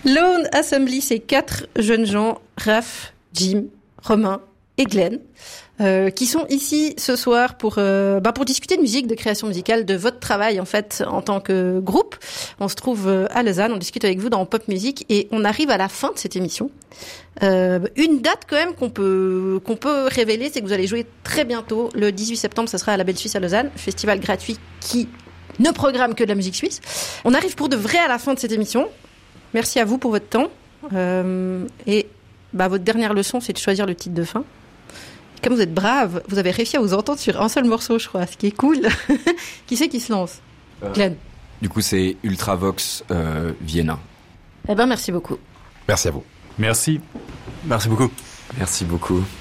Lone Assembly, c'est 4 jeunes gens, Raph, Jim, Romain et Glenn, qui sont ici ce soir pour discuter de musique, de création musicale, de votre travail en fait en tant que groupe. On se trouve à Lausanne, on discute avec vous dans Pop Music et on arrive à la fin de cette émission. Une date quand même qu'on peut révéler, c'est que vous allez jouer très bientôt, le 18 septembre, ça sera à la Belle Suisse à Lausanne, festival gratuit qui ne programme que de la musique suisse. On arrive pour de vrai à la fin de cette émission. Merci à vous pour votre temps. Votre dernière leçon, c'est de choisir le titre de fin. Comme vous êtes brave, vous avez réussi à vous entendre sur un seul morceau, je crois, ce qui est cool. Qui c'est qui se lance? Glenn. Du coup, c'est Ultravox Vienna. Merci beaucoup. Merci à vous. Merci. Merci beaucoup. Merci beaucoup.